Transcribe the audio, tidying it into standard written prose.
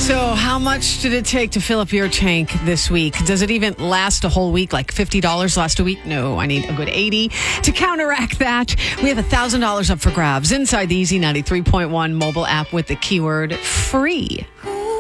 So how much did it take to fill up your tank this week? Does it even last a whole week? Like $50 last a week? No, I need a good 80. To counteract that, we have $1,000 up for grabs inside the Easy 93.1 mobile app with the keyword free.